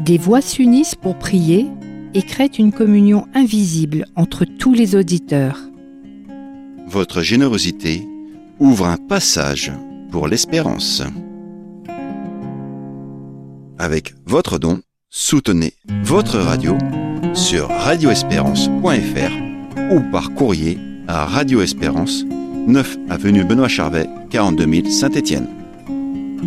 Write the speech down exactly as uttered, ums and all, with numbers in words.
Des voix s'unissent pour prier et créent une communion invisible entre tous les auditeurs. Votre générosité ouvre un passage pour l'espérance. Avec votre don, soutenez votre radio sur radio espérance point f r ou par courrier à Radio Espérance, neuf avenue Benoît Charvet, quarante-deux mille Saint-Étienne.